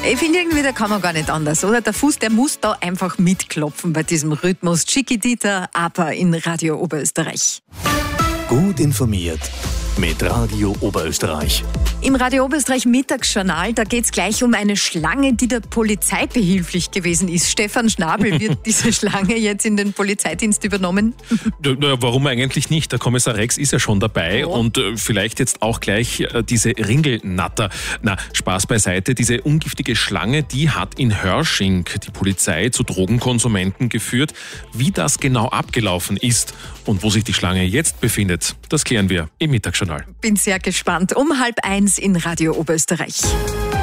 Ich finde irgendwie, da kann man gar nicht anders, oder? Der Fuß, der muss da einfach mitklopfen bei diesem Rhythmus. Chiquitita, aber in Radio Oberösterreich. Gut informiert mit Radio Oberösterreich. Im Radio Oberösterreich Mittagsjournal, da geht es gleich um eine Schlange, die der Polizei behilflich gewesen ist. Stefan Schnabel, wird diese Schlange jetzt in den Polizeidienst übernommen? Warum eigentlich nicht? Der Kommissar Rex ist ja schon dabei und vielleicht jetzt auch gleich diese Ringelnatter. Na, Spaß beiseite, diese ungiftige Schlange, die hat in Hörsching die Polizei zu Drogenkonsumenten geführt. Wie das genau abgelaufen ist und wo sich die Schlange jetzt befindet, das klären wir im Mittagsjournal. Bin sehr gespannt. Um 12:30 in Radio Oberösterreich.